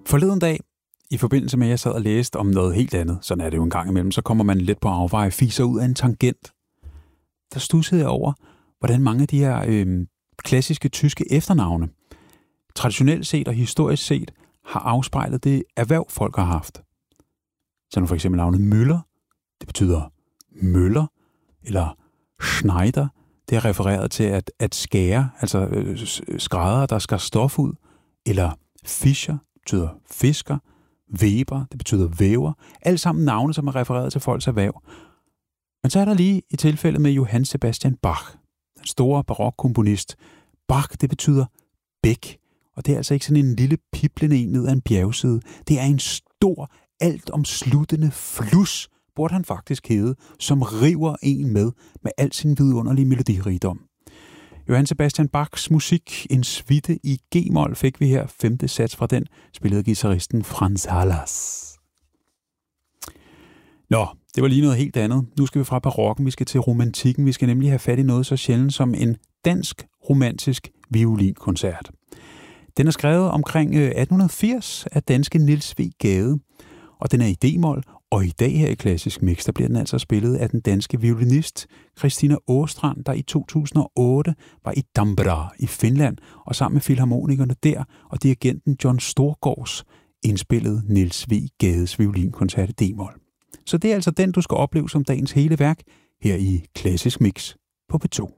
Forleden dag, i forbindelse med, at jeg sad og læste om noget helt andet, sådan er det jo en gang imellem, så kommer man lidt på afveje, fiser ud af en tangent. Der studsede jeg over, hvordan mange af de her klassiske tyske efternavne, traditionelt set og historisk set, har afspejlet det erhverv, folk har haft. Så nu for eksempel navnet Müller, det betyder møller, eller Schneider, det er refereret til at skære, altså skrædder, der skærer stof ud, eller Fischer, betyder fisker, Weber, det betyder væver, alt sammen navne, som er refereret til folks erhverv. Men så er der lige i tilfælde med Johann Sebastian Bach, den store barokkomponist. Bach, det betyder bæk, og det er altså ikke sådan en lille piblende en ned ad en bjergside. Det er en stor, altomsluttende flus, burde han faktisk hedde, som river en med al sin vidunderlige melodirigdom. Johann Sebastian Bachs musik, en suite i G-mol, fik vi her 5. sats fra den, spillede guitaristen Franz Hallas. Nå, det var lige noget helt andet. Nu skal vi fra barokken, vi skal til romantikken. Vi skal nemlig have fat i noget så sjældent som en dansk romantisk violinkoncert. Den er skrevet omkring 1880 af danske Niels W. Gade, og den er i D-mol, og i dag her i Klassisk Mix, der bliver den altså spillet af den danske violinist Christina Åstrand, der i 2008 var i Tampere i Finland, og sammen med filharmonikerne der og dirigenten John Storgårds indspillede Niels W. Gades violinkoncert i D-mol. Så det er altså den, du skal opleve som dagens hele værk her i Klassisk Mix på P2.